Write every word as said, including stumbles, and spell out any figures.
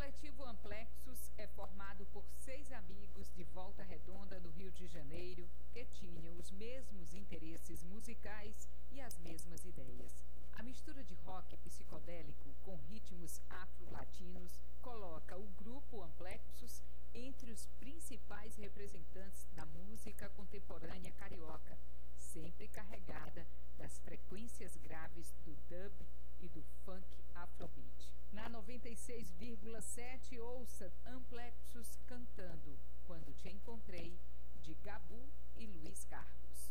coletivo Amplexus é formado por seis amigos de Volta Redonda, no Rio de Janeiro, que tinham os mesmos interesses musicais e as mesmas ideias. A mistura de rock psicodélico com ritmos afro-latinos coloca o grupo Amplexus entre os principais representantes da música contemporânea carioca, sempre carregada das frequências graves do dub e do funk afrobeat. Na noventa e seis vírgula sete, ouça Amplexus cantando Quando Te Encontrei, de Gabu e Luiz Carlos.